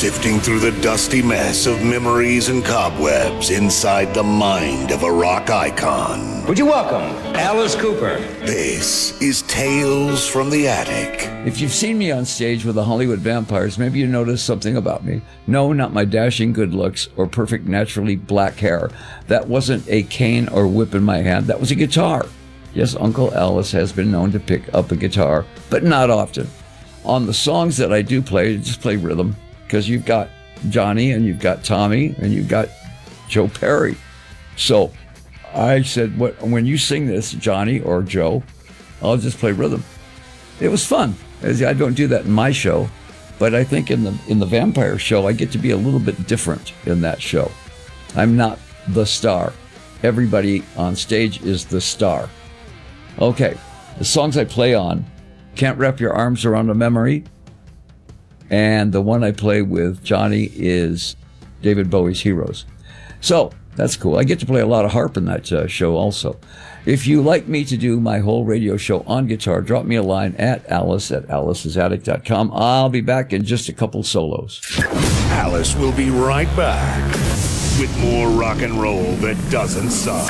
sifting through the dusty mess of memories and cobwebs inside the mind of a rock icon. Would you welcome Alice Cooper? This is Tales from the Attic. If you've seen me on stage with the Hollywood Vampires, maybe you noticed something about me. No, not my dashing good looks or perfect naturally black hair. That wasn't a cane or whip in my hand. That was a guitar. Yes, Uncle Alice has been known to pick up a guitar, but not often. On the songs that I do play, I just play rhythm, because you've got Johnny and you've got Tommy and you've got Joe Perry. So I said, when you sing this, Johnny or Joe, I'll just play rhythm. It was fun. I don't do that in my show, but I think in the Vampire show, I get to be a little bit different in that show. I'm not the star. Everybody on stage is the star. Okay, the songs I play on, Can't Wrap Your Arms Around a Memory, and the one I play with Johnny is David Bowie's Heroes. So that's cool. I get to play a lot of harp in that show also. If you like me to do my whole radio show on guitar, drop me a line at alice@alicesattic.com. I'll be back in just a couple solos. Alice will be right back with more rock and roll that doesn't suck.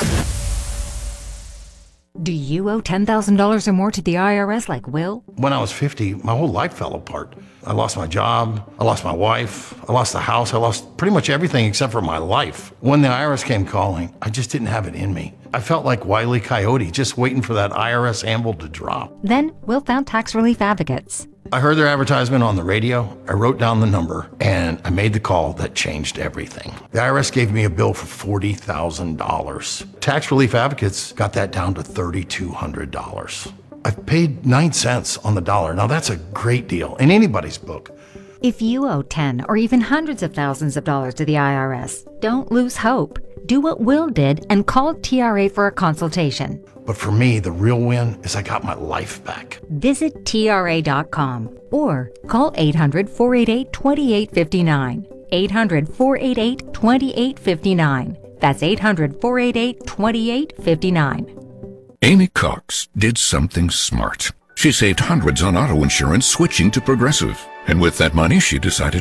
Do you owe $10,000 or more to the IRS like Will? When I was 50, my whole life fell apart. I lost my job, I lost my wife, I lost the house, I lost pretty much everything except for my life. When the IRS came calling, I just didn't have it in me. I felt like Wile E. Coyote, just waiting for that IRS anvil to drop. Then Will found Tax Relief Advocates. I heard their advertisement on the radio, I wrote down the number, and I made the call that changed everything. The IRS gave me a bill for $40,000. Tax Relief Advocates got that down to $3,200. I've paid 9 cents on the dollar. Now that's a great deal in anybody's book. If you owe 10 or even hundreds of thousands of dollars to the IRS, don't lose hope. Do what Will did and call TRA for a consultation. But for me, the real win is I got my life back. Visit TRA.com or call 800-488-2859. 800-488-2859. That's 800-488-2859. Amy Cox did something smart. She saved hundreds on auto insurance switching to Progressive. And with that money, she decided